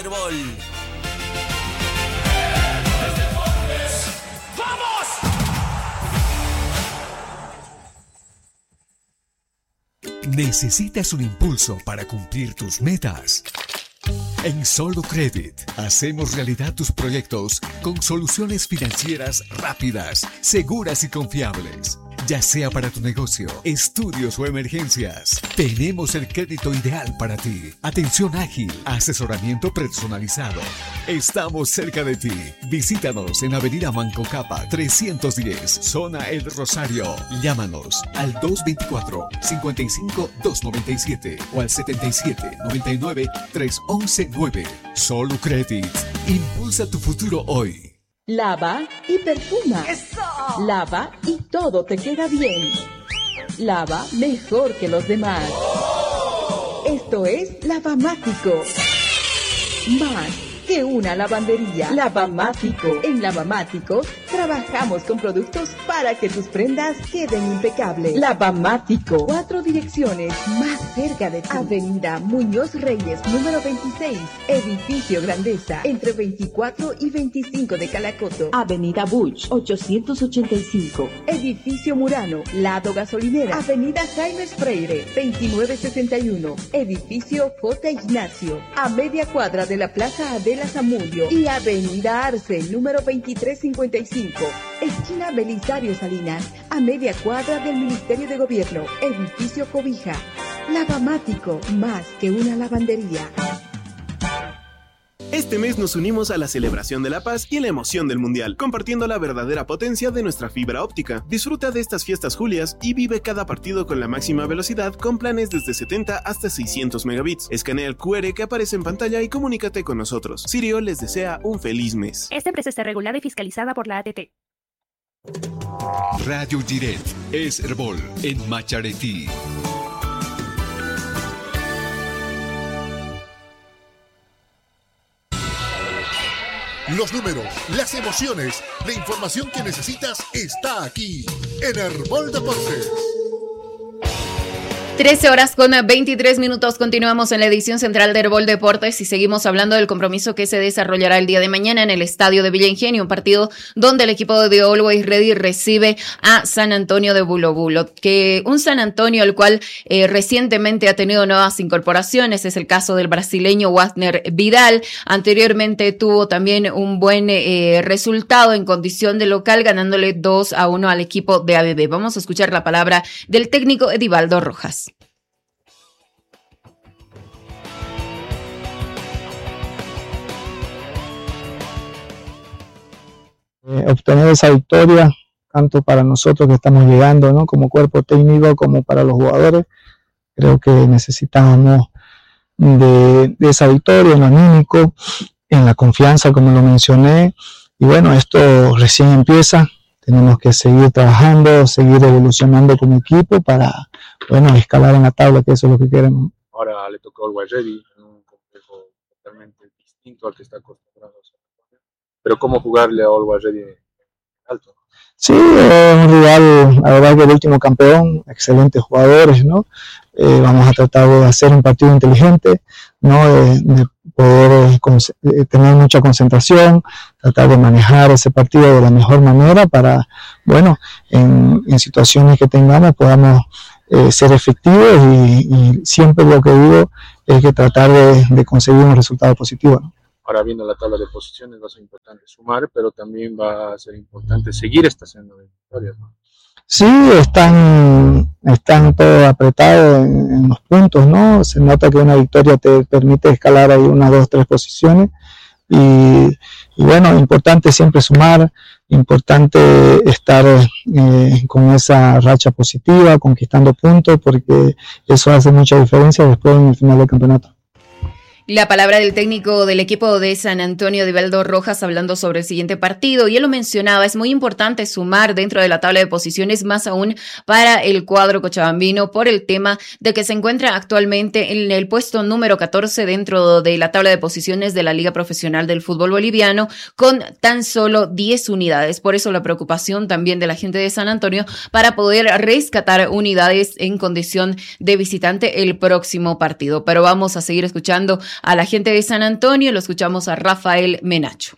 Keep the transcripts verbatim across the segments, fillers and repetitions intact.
Herbol. ¿Necesitas un impulso para cumplir tus metas? En Solo Credit hacemos realidad tus proyectos con soluciones financieras rápidas, seguras y confiables. Ya sea para tu negocio, estudios o emergencias, tenemos el crédito ideal para ti. Atención ágil, asesoramiento personalizado. Estamos cerca de ti. Visítanos en Avenida Manco Capa trescientos diez, Zona El Rosario. Llámanos al dos dos cuatro, cinco cinco, dos nueve siete o al setenta y siete, noventa y nueve, tres once nueve. Solo Credit. Impulsa tu futuro hoy. Lava y perfuma. ¡Eso! Lava y todo te queda bien. Lava mejor que los demás. ¡Oh! Esto es Lavamático. Más que una lavandería. Lavamático. En Lavamático trabajamos con productos para que tus prendas queden impecables. Lavamático. Cuatro direcciones más cerca de ti. Avenida Muñoz Reyes, número veintiséis. Edificio Grandeza, entre veinticuatro y veinticinco de Calacoto. Avenida Buch, ochocientos ochenta y cinco. Edificio Murano, lado gasolinera. Avenida Jaime Freire, veintinueve sesenta y uno. Edificio J. Ignacio, a media cuadra de la Plaza Adela Zamudio. Y Avenida Arce, número veintitrés cincuenta y cinco. Esquina Belisario Salinas, a media cuadra del Ministerio de Gobierno. Edificio Cobija. Lavamático, más que una lavandería. Este mes nos unimos a la celebración de la paz y la emoción del mundial, compartiendo la verdadera potencia de nuestra fibra óptica. Disfruta de estas fiestas julias y vive cada partido con la máxima velocidad con planes desde setenta hasta seiscientos megabits. Escanea el cu erre que aparece en pantalla y comunícate con nosotros. Sirio les desea un feliz mes. Esta empresa está regulada y fiscalizada por la A T T. Radio Direct es Herbol en Macharetí. Los números, las emociones, la información que necesitas está aquí en Herbol Deportes. trece horas con veintitrés minutos, continuamos en la edición central de Herbol Deportes y seguimos hablando del compromiso que se desarrollará el día de mañana en el estadio de Villa Ingenio, un partido donde el equipo de Always Ready recibe a San Antonio de Bulo Bulo, que un San Antonio el cual eh, recientemente ha tenido nuevas incorporaciones, es el caso del brasileño Wagner Vidal, anteriormente tuvo también un buen eh, resultado en condición de local, ganándole dos a uno al equipo de A B B. Vamos a escuchar la palabra del técnico Edivaldo Rojas. Eh, obtener esa victoria, tanto para nosotros que estamos llegando, ¿no?, como cuerpo técnico, como para los jugadores. Creo que necesitamos de, de esa victoria en lo anímico, en la confianza, como lo mencioné. Y bueno, esto recién empieza. Tenemos que seguir trabajando, seguir evolucionando como equipo para, bueno, escalar en la tabla, que eso es lo que queremos. Ahora le tocó al Always Ready, en un complejo totalmente distinto al que está acostumbrado. Pero cómo jugarle a Always Ready alto. Sí, eh, un rival, la verdad que el último campeón, excelentes jugadores, ¿no? Eh, vamos a tratar de hacer un partido inteligente, ¿no? De, de poder eh, tener mucha concentración, tratar de manejar ese partido de la mejor manera para, bueno, en, en situaciones que tengamos podamos eh, ser efectivos y, y siempre lo que digo es que tratar de, de conseguir un resultado positivo, ¿no? Ahora viendo la tabla de posiciones va a ser importante sumar, pero también va a ser importante seguir esta senda de victorias, ¿no? Sí, están, están todos apretados en, en los puntos, ¿no? Se nota que una victoria te permite escalar ahí una, dos, tres posiciones. Y, y bueno, importante siempre sumar, importante estar eh, con esa racha positiva, conquistando puntos, porque eso hace mucha diferencia después en el final del campeonato. La palabra del técnico del equipo de San Antonio, Edivaldo Rojas, hablando sobre el siguiente partido, y él lo mencionaba, es muy importante sumar dentro de la tabla de posiciones, más aún para el cuadro cochabambino, por el tema de que se encuentra actualmente en el puesto número catorce dentro de la tabla de posiciones de la Liga Profesional del Fútbol Boliviano, con tan solo diez unidades. Por eso la preocupación también de la gente de San Antonio para poder rescatar unidades en condición de visitante el próximo partido. Pero vamos a seguir escuchando a la gente de San Antonio. Lo escuchamos a Rafael Menacho.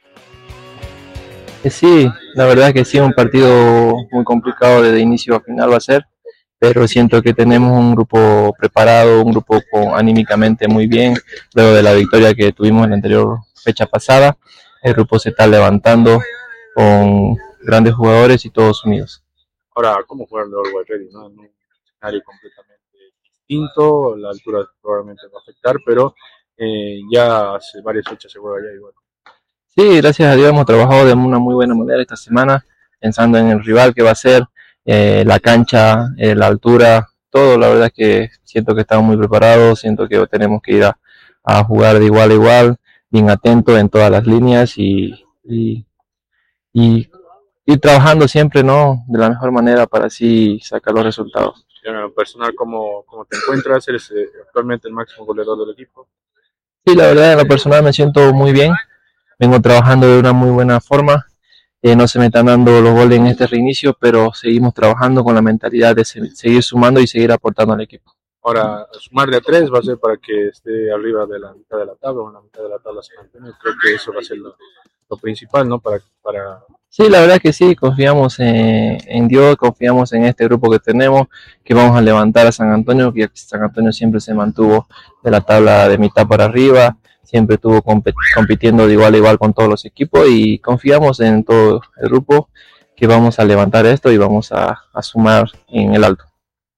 Sí, la verdad que sí, un partido muy complicado desde inicio a final va a ser, pero siento que tenemos un grupo preparado, un grupo con, anímicamente muy bien, luego de la victoria que tuvimos en la anterior fecha pasada. El grupo se está levantando con grandes jugadores y todos unidos. Ahora, ¿cómo jugar de Always Ready? ¿No? En un escenario completamente distinto, la altura probablemente va a afectar, pero eh, ya hace varias fechas se juega allá igual. Sí, gracias a Dios hemos trabajado de una muy buena manera esta semana, pensando en el rival que va a ser, eh, la cancha, eh, la altura, todo. La verdad es que siento que estamos muy preparados, siento que tenemos que ir a, a jugar de igual a igual, bien atentos en todas las líneas y, y, y ir trabajando siempre, ¿no?, de la mejor manera para así sacar los resultados. En lo personal, ¿cómo, cómo te encuentras? ¿Eres eh, actualmente el máximo goleador del equipo? Sí, la verdad en lo personal me siento muy bien. Vengo trabajando de una muy buena forma, eh, no se me están dando los goles en este reinicio, pero seguimos trabajando con la mentalidad de se- seguir sumando y seguir aportando al equipo. Ahora, sumarle a tres va a ser para que esté arriba de la mitad de la tabla, o en la mitad de la tabla San Antonio. Creo que eso va a ser lo, lo principal, ¿no? Para, para... Sí, la verdad que sí, confiamos en, en Dios, confiamos en este grupo que tenemos, que vamos a levantar a San Antonio, que San Antonio siempre se mantuvo de la tabla de mitad para arriba, siempre estuvo comp- compitiendo de igual a igual con todos los equipos y confiamos en todo el grupo que vamos a levantar esto y vamos a, a sumar en el alto.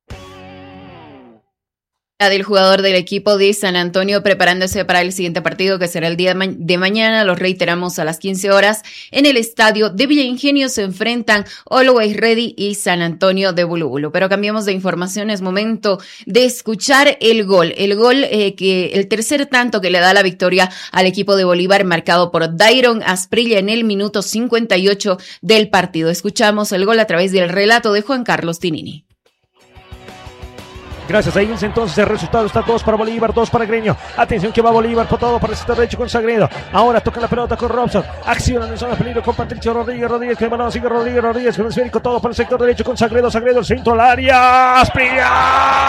Del jugador del equipo de San Antonio preparándose para el siguiente partido que será el día de mañana. Lo reiteramos a las quince horas en el estadio de Villa Ingenio. Se enfrentan Always Ready y San Antonio de Bulúbulu. Pero cambiamos de información, es momento de escuchar el gol. El gol, eh, que el tercer tanto que le da la victoria al equipo de Bolívar, marcado por Dairon Asprilla en el minuto cincuenta y ocho del partido. Escuchamos el gol a través del relato de Juan Carlos Tinini. Gracias a Ince, entonces el resultado está dos para Bolívar, dos para Gremio. Atención que va Bolívar por todo para el sector derecho con Sagredo. Ahora toca la pelota con Robson. Acciona en zona de peligro con Patricio Rodríguez. Rodríguez que el balón sigue Rodríguez. Rodríguez con el esférico todo para el sector derecho con Sagredo. Sagredo el centro al área. Asprilla.